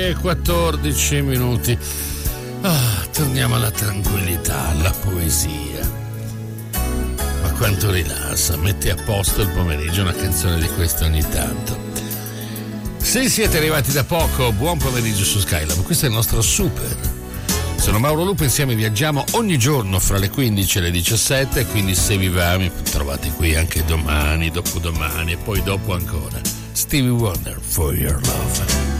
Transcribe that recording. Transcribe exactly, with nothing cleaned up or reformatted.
e quattordici minuti. Ah, torniamo alla tranquillità, alla poesia. Ma quanto rilassa, mette a posto il pomeriggio una canzone di questa ogni tanto. Se siete arrivati da poco, buon pomeriggio su Skylab, questo è il nostro super. Sono Mauro Lupo, insieme viaggiamo ogni giorno fra le quindici e le diciassette, quindi se vi va mi trovate qui anche domani, dopodomani e poi dopo ancora. Stevie Wonder, For Your Love.